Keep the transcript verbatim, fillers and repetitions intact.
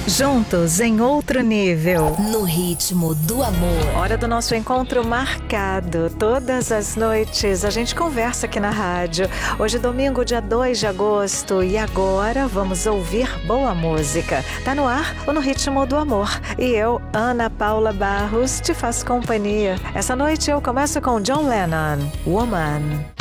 Juntos em outro nível. No ritmo do amor. Hora do nosso encontro marcado. Todas as noites a gente conversa aqui na rádio. Hoje domingo, dia dois de agosto. E agora vamos ouvir boa música. Tá no ar ou no ritmo do amor. E eu, Ana Paula Barros, te faço companhia. Essa noite eu começo com John Lennon, Woman.